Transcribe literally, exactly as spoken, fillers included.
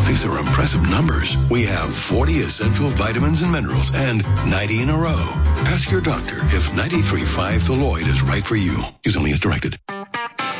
these are impressive numbers. We have forty essential vitamins and minerals and ninety in a row. Ask your doctor if ninety-three point five Thaloid is right for you. Use only as directed.